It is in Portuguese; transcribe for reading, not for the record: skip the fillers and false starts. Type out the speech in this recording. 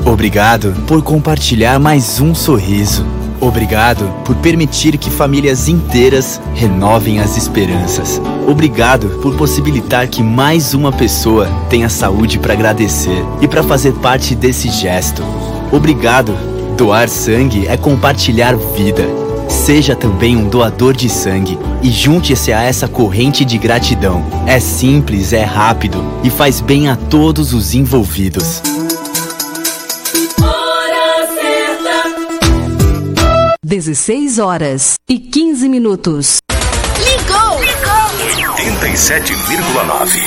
Obrigado por compartilhar mais um sorriso. Obrigado por permitir que famílias inteiras renovem as esperanças. Obrigado por possibilitar que mais uma pessoa tenha saúde para agradecer e para fazer parte desse gesto. Obrigado. Doar sangue é compartilhar vida. Seja também um doador de sangue e junte-se a essa corrente de gratidão. É simples, é rápido e faz bem a todos os envolvidos. 16h15. Ligou! 87,9.